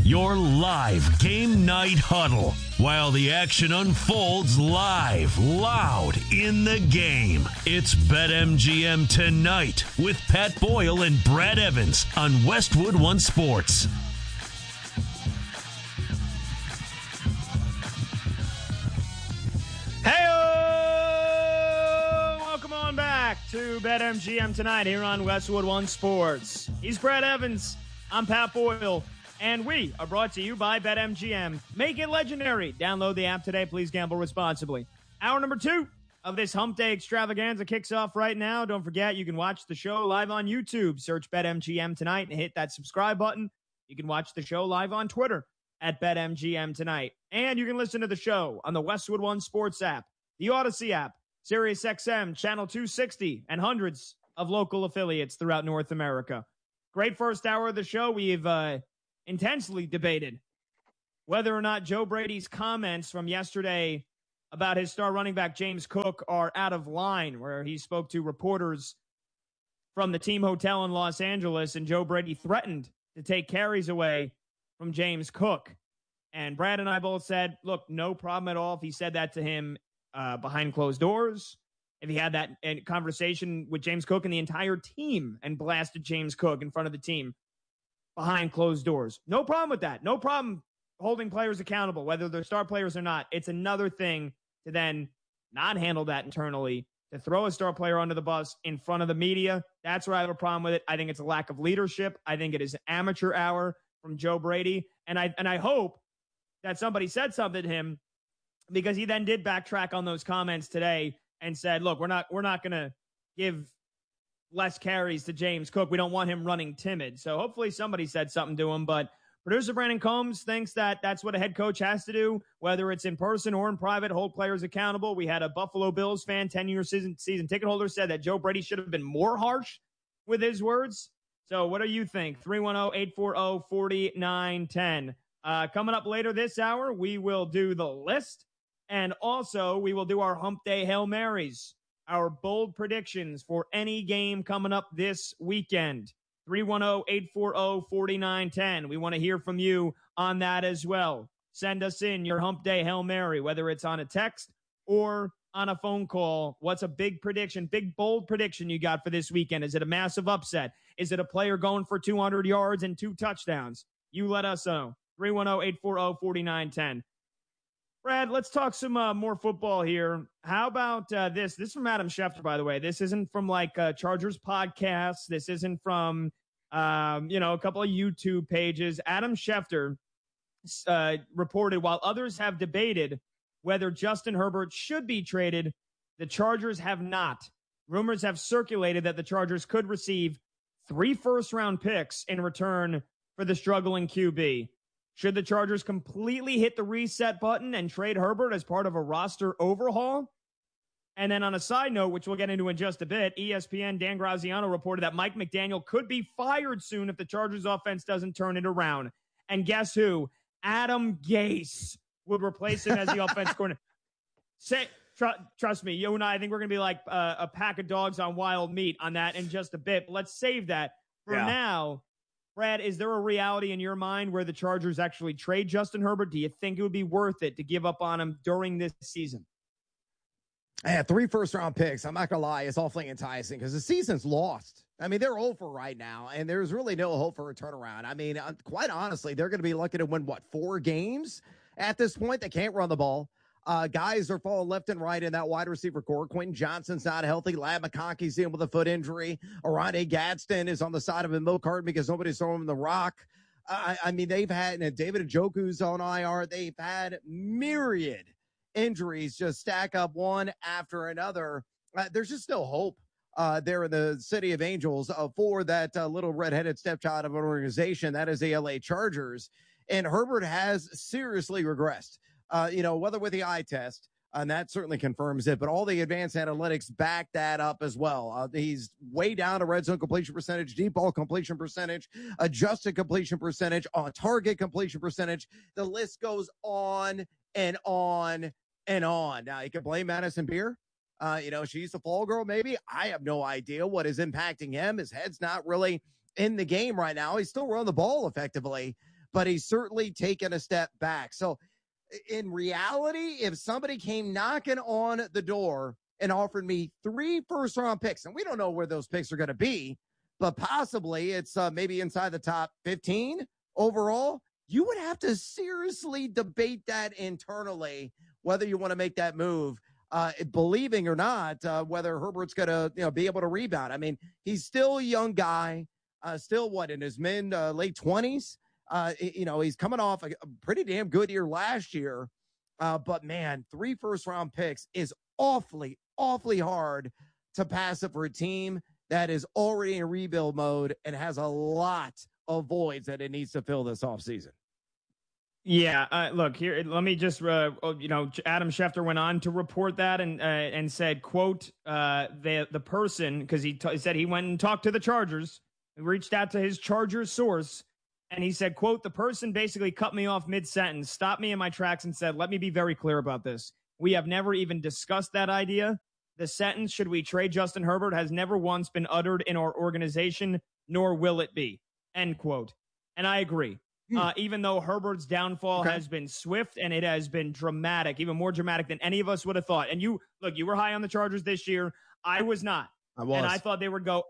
your live game night huddle, while the action unfolds live, loud in the game. It's BetMGM Tonight with Pat Boyle and Brad Evans on Westwood One Sports. Welcome on back to BetMGM Tonight here on Westwood One Sports. He's Brad Evans. I'm Pat Boyle. And we are brought to you by BetMGM. Make it legendary. Download the app today. Please gamble responsibly. Hour number 2 of this Hump Day extravaganza kicks off right now. Don't forget, you can watch the show live on YouTube. Search BetMGM Tonight and hit that subscribe button. You can watch the show live on Twitter at BetMGM Tonight. And you can listen to the show on the Westwood One Sports app, the Odyssey app, SiriusXM, Channel 260, and hundreds of local affiliates throughout North America. Great first hour of the show. We've intensely debated whether or not Joe Brady's comments from yesterday about his star running back James Cook are out of line, where he spoke to reporters from the team hotel in Los Angeles, and Joe Brady threatened to take carries away from James Cook. And Brad and I both said, look, no problem at all if he said that to him behind closed doors, if he had that conversation with James Cook and the entire team and blasted James Cook in front of the team behind closed doors. No problem with that. No problem holding players accountable, whether they're star players or not. It's another thing to then not handle that internally, to throw a star player under the bus in front of the media. That's where I have a problem with it. I think it's a lack of leadership. I think it is amateur hour from Joe Brady. And I hope that somebody said something to him, because he then did backtrack on those comments today and said, look, we're not going to give less carries to James Cook. We don't want him running timid. So hopefully somebody said something to him. But producer Brandon Combs thinks that that's what a head coach has to do, whether it's in person or in private, hold players accountable. We had a Buffalo Bills fan, 10-year season ticket holder, said that Joe Brady should have been more harsh with his words. So what do you think? 310-840-4910. Coming up later this hour, we will do the list. And also, we will do our Hump Day Hail Marys, our bold predictions for any game coming up this weekend. 310-840-4910. We want to hear from you on that as well. Send us in your Hump Day Hail Mary, whether it's on a text or on a phone call. What's a big prediction, big bold prediction you got for this weekend? Is it a massive upset? Is it a player going for 200 yards and 2 touchdowns? You let us know. 310-840-4910. Brad, let's talk some more football here. How about this? This is from Adam Schefter, by the way. This isn't from like Chargers podcast. This isn't from, a couple of YouTube pages. Adam Schefter reported, while others have debated whether Justin Herbert should be traded, the Chargers have not. Rumors have circulated that the Chargers could receive 3 first-round picks in return for the struggling QB. Should the Chargers completely hit the reset button and trade Herbert as part of a roster overhaul? And then on a side note, which we'll get into in just a bit, ESPN Dan Graziano reported that Mike McDaniel could be fired soon if the Chargers offense doesn't turn it around. And guess who? Adam Gase would replace him as the offense coordinator. Trust me, you and I think we're going to be like a pack of dogs on wild meat on that in just a bit. But let's save that for now. Brad, is there a reality in your mind where the Chargers actually trade Justin Herbert? Do you think it would be worth it to give up on him during this season? Yeah, 3 first-round picks. I'm not going to lie. It's awfully enticing because the season's lost. I mean, they're over right now, and there's really no hope for a turnaround. I mean, quite honestly, they're going to be lucky to win, 4 games at this point? They can't run the ball. Guys are falling left and right in that wide receiver core. Quentin Johnson's not healthy. Lab McConkey's in with a foot injury. Oronde Gadsden is on the side of a milk carton because nobody's throwing him the rock. I mean, they've had David Njoku's on IR. They've had myriad injuries just stack up one after another. There's just no hope there in the City of Angels for that little redheaded stepchild of an organization. That is the LA Chargers. And Herbert has seriously regressed. Whether with the eye test, and that certainly confirms it, but all the advanced analytics back that up as well. He's way down to red zone completion percentage, deep ball completion percentage, adjusted completion percentage, on target completion percentage. The list goes on and on and on. Now, you can blame Madison Beer. She's the fall girl, maybe. I have no idea what is impacting him. His head's not really in the game right now. He's still running the ball effectively. but he's certainly taken a step back. So in reality, if somebody came knocking on the door and offered me 3 first-round picks, and we don't know where those picks are going to be, but possibly it's maybe inside the top 15 overall, you would have to seriously debate that internally, whether you want to make that move, believing or not, whether Herbert's going to be able to rebound. I mean, he's still a young guy, still in his late 20s. He's coming off a pretty damn good year last year. But man, 3 first-round picks is awfully hard to pass up for a team that is already in rebuild mode and has a lot of voids that it needs to fill this offseason. Yeah, look here. Let me just, Adam Schefter went on to report that and said, "quote the person," because he said he went and talked to the Chargers, reached out to his Chargers source, and he said, "quote the person basically cut me off mid-sentence, stopped me in my tracks, and said, 'Let me be very clear about this. We have never even discussed that idea. The sentence, should we trade Justin Herbert, has never once been uttered in our organization, nor will it be," end quote. And I agree. Even though Herbert's downfall has been swift and it has been dramatic, even more dramatic than any of us would have thought. And you were high on the Chargers this year. I was not. And I thought they would go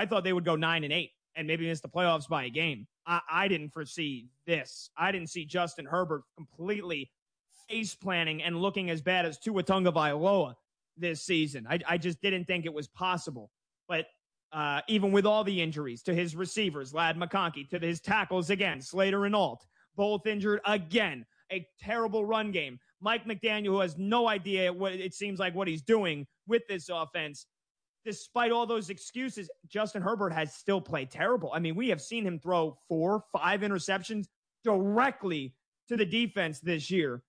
9-8 and maybe miss the playoffs by a game. I didn't foresee this. I didn't see Justin Herbert completely face planning and looking as bad as Tua Tagovailoa this season. I just didn't think it was possible. But even with all the injuries to his receivers, Ladd McConkey, to his tackles again, Slater and Alt, both injured again, a terrible run game. Mike McDaniel, who has no idea what it seems like what he's doing with this offense. Despite all those excuses, Justin Herbert has still played terrible. I mean, we have seen him throw 4-5 interceptions directly to the defense this year.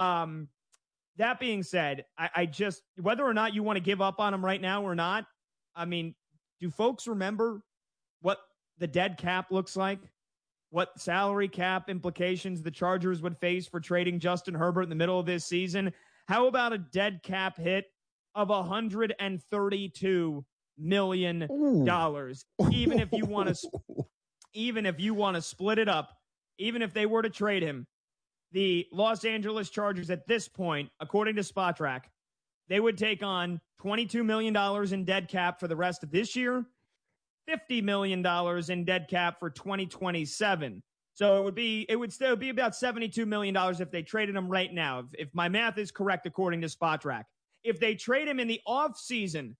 That being said, I just, whether or not you want to give up on him right now or not, I mean, do folks remember what the dead cap looks like? What salary cap implications the Chargers would face for trading Justin Herbert in the middle of this season? How about a dead cap hit of $132 million? Even if you want to split it up, even if they were to trade him, the Los Angeles Chargers at this point, according to Spotrac, they would take on $22 million in dead cap for the rest of this year, $50 million in dead cap for 2027. So it would still be about $72 million if they traded him right now. If my math is correct, according to Spotrac. If they trade him in the offseason,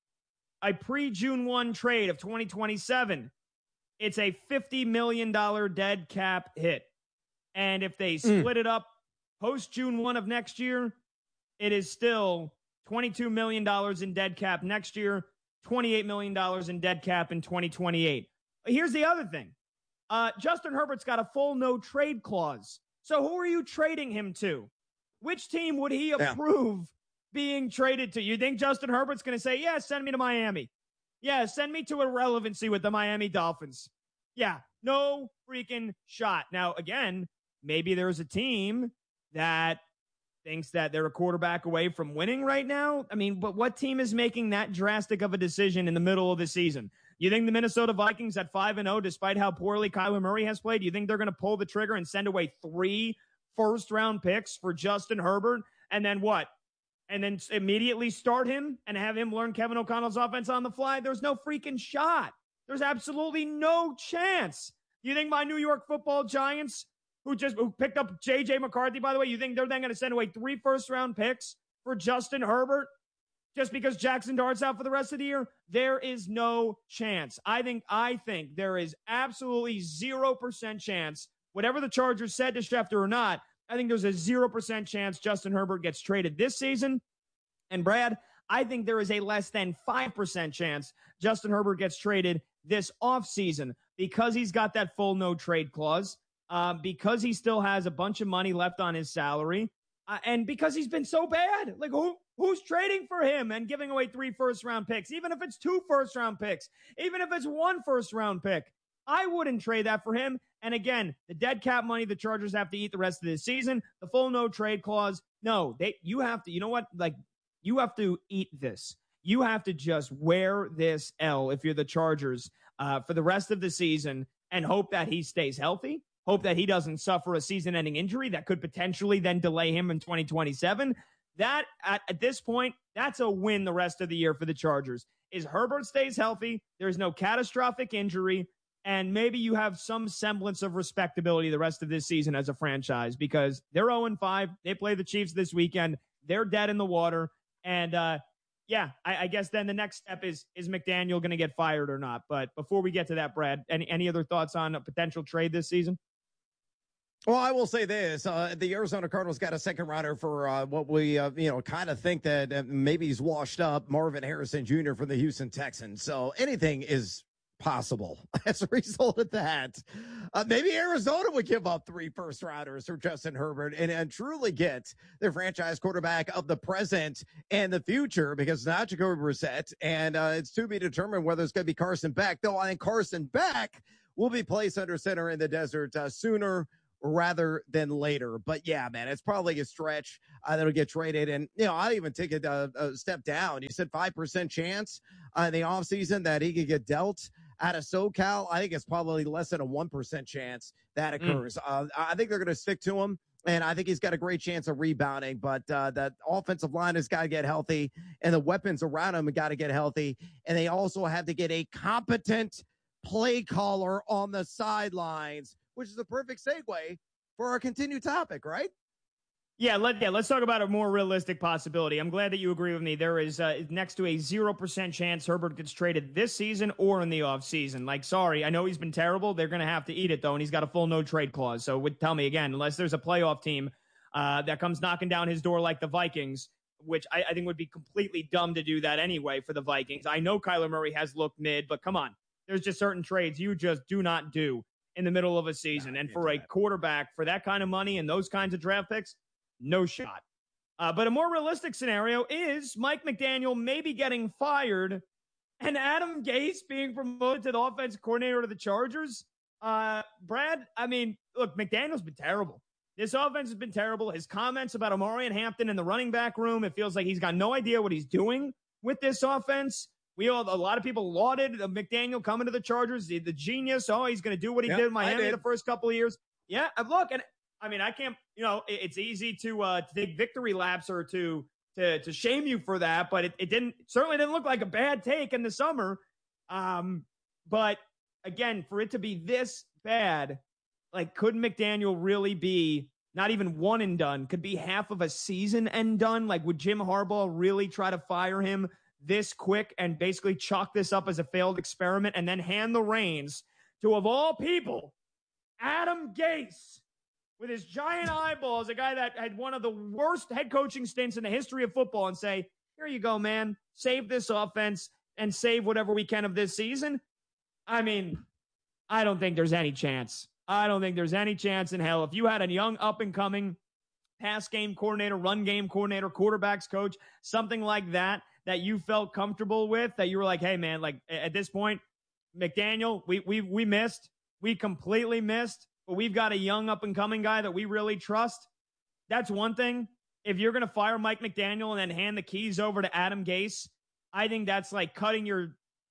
a pre-June 1 trade of 2027, it's a $50 million dead cap hit. And if they split it up post-June 1 of next year, it is still $22 million in dead cap next year, $28 million in dead cap in 2028. Here's the other thing. Justin Herbert's got a full no-trade clause. So who are you trading him to? Which team would he approve being traded to? You think Justin Herbert's going to say, yeah, send me to Miami. Yeah, send me to irrelevancy with the Miami Dolphins. Yeah, no freaking shot. Now, again, maybe there's a team that thinks that they're a quarterback away from winning right now. I mean, but what team is making that drastic of a decision in the middle of the season? You think the Minnesota Vikings at 5-0, despite how poorly Kyler Murray has played, you think they're going to pull the trigger and send away 3 first-round picks for Justin Herbert? And then what? And then immediately start him and have him learn Kevin O'Connell's offense on the fly? There's no freaking shot. There's absolutely no chance. You think my New York Football Giants, who picked up J.J. McCarthy, by the way, you think they're then going to send away 3 first-round picks for Justin Herbert just because Jackson Dart's out for the rest of the year? There is no chance. I think there is absolutely 0% chance, whatever the Chargers said to Schefter or not, I think there's a 0% chance Justin Herbert gets traded this season. And Brad, I think there is a less than 5% chance Justin Herbert gets traded this offseason because he's got that full no-trade clause. Because he still has a bunch of money left on his salary, and because he's been so bad. Like, who's trading for him and giving away 3 first-round picks, even if it's 2 first-round picks, even if it's 1 first-round pick? I wouldn't trade that for him. And again, the dead cap money the Chargers have to eat the rest of this season, the full no-trade clause, no, you have to, you know what? Like, you have to eat this. You have to just wear this L if you're the Chargers for the rest of the season and hope that he stays healthy. hope that he doesn't suffer a season-ending injury that could potentially then delay him in 2027. That, at this point, that's a win the rest of the year for the Chargers. Is Herbert stays healthy, there's no catastrophic injury, and maybe you have some semblance of respectability the rest of this season as a franchise, because they're 0-5. They play the Chiefs this weekend. They're dead in the water. And, I guess then the next step is McDaniel going to get fired or not? But before we get to that, Brad, any other thoughts on a potential trade this season? Well, I will say this. The Arizona Cardinals got a second rounder for what we, kind of think that maybe he's washed up, Marvin Harrison Jr. from the Houston Texans. So anything is possible as a result of that. Maybe Arizona would give up 3 first-rounders for Justin Herbert and truly get their franchise quarterback of the present and the future, because it's not Jacoby Brissett, and it's to be determined whether it's going to be Carson Beck, though I think Carson Beck will be placed under center in the desert sooner rather than later. But yeah, man, it's probably a stretch that'll get traded. And, I even take it a step down. You said 5% chance in the offseason that he could get dealt out of SoCal. I think it's probably less than a 1% chance that occurs. I think they're going to stick to him, and I think he's got a great chance of rebounding. But that offensive line has got to get healthy, and the weapons around him have got to get healthy. And they also have to get a competent play caller on the sidelines, which is a perfect segue for our continued topic, right? Let's talk about a more realistic possibility. I'm glad that you agree with me. There is next to a 0% chance Herbert gets traded this season or in the offseason. Sorry, I know he's been terrible. They're going to have to eat it, though, and he's got a full no-trade clause. So tell me again, unless there's a playoff team that comes knocking down his door like the Vikings, which I think would be completely dumb to do that anyway for the Vikings. I know Kyler Murray has looked mid, but come on. There's just certain trades you just do not do in the middle of a season. And for a quarterback, for that kind of money and those kinds of draft picks, no shot. But a more realistic scenario is Mike McDaniel maybe getting fired and Adam Gase being promoted to the offensive coordinator of the Chargers. Brad, look, McDaniel's been terrible. This offense has been terrible. His comments about Omarion Hampton in the running back room, it feels like he's got no idea what he's doing with this offense. A lot of people lauded McDaniel coming to the Chargers, the genius. Oh, he's going to do what he did in Miami the first couple of years. Yeah, look, and I can't, it's easy to take victory laps or to shame you for that, but it certainly didn't look like a bad take in the summer. But again, for it to be this bad, could McDaniel really be not even one and done? Could be half of a season and done? Would Jim Harbaugh really try to fire him this quick and basically chalk this up as a failed experiment and then hand the reins to, of all people, Adam Gase with his giant eyeballs, a guy that had one of the worst head coaching stints in the history of football, and say, here you go, man, save this offense and save whatever we can of this season? I don't think there's any chance. I don't think there's any chance in hell. If you had a young up-and-coming pass game coordinator, run game coordinator, quarterbacks coach, something like that you felt comfortable with, that you were like, hey, man, at this point, McDaniel, we missed. We completely missed. But we've got a young up-and-coming guy that we really trust. That's one thing. If you're going to fire Mike McDaniel and then hand the keys over to Adam Gase, I think that's like cutting your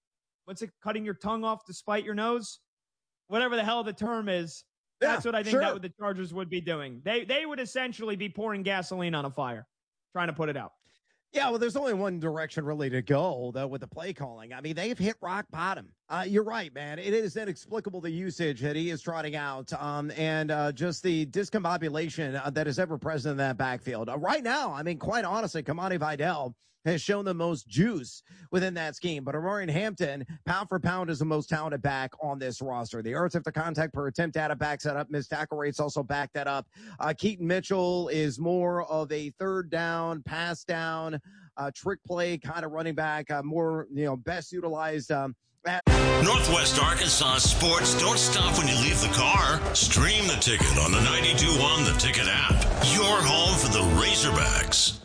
tongue off to spite your nose? Whatever the hell the term is. That's what I think that the Chargers would be doing. They would essentially be pouring gasoline on a fire, trying to put it out. Yeah, well, there's only one direction really to go, though, with the play calling. They've hit rock bottom. You're right, man. It is inexplicable, the usage that he is trotting out, and just the discombobulation that is ever present in that backfield. Right now, quite honestly, Kamani Vidal has shown the most juice within that scheme. But Omarion Hampton, pound for pound, is the most talented back on this roster. The yards after contact per attempt data backs that up. Missed tackle rates also back that up. Keaton Mitchell is more of a third down, pass down, trick play kind of running back, more, best utilized. Northwest Arkansas sports don't stop when you leave the car. Stream the Ticket on the 92.1 The Ticket app. Your home for the Razorbacks.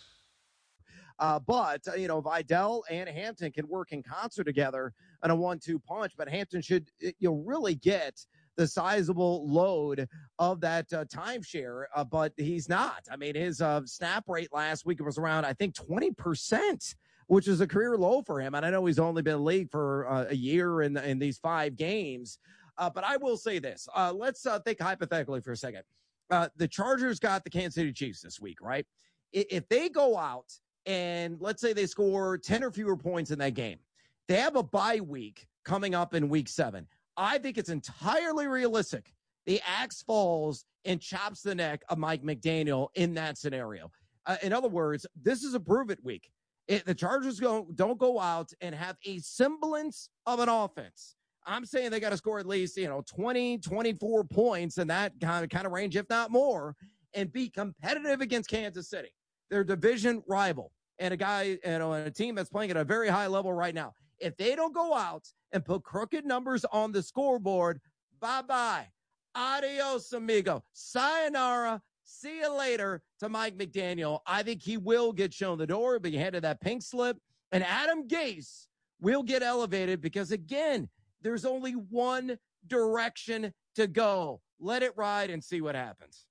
But Vidal and Hampton can work in concert together on a 1-2 punch, but Hampton should really get the sizable load of that timeshare, but he's not. His snap rate last week was around, I think, 20%, which is a career low for him. And I know he's only been in the league for a year in these 5 games. But I will say this. Let's think hypothetically for a second. The Chargers got the Kansas City Chiefs this week, right? If they go out and let's say they score 10 or fewer points in that game, they have a bye week coming up in week 7. I think it's entirely realistic. The axe falls and chops the neck of Mike McDaniel in that scenario. In other words, this is a prove it week. The Chargers don't go out and have a semblance of an offense. I'm saying they got to score at least, 20, 24 points in that kind of range, if not more, and be competitive against Kansas City, their division rival, and a team that's playing at a very high level right now. If they don't go out and put crooked numbers on the scoreboard, bye-bye. Adios, amigo. Sayonara. See you later to Mike McDaniel. I think he will get shown the door, but he handed that pink slip. And Adam Gase will get elevated because, again, there's only one direction to go. Let it ride and see what happens.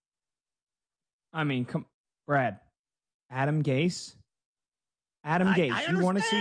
I mean, Brad, Adam Gase. You want to see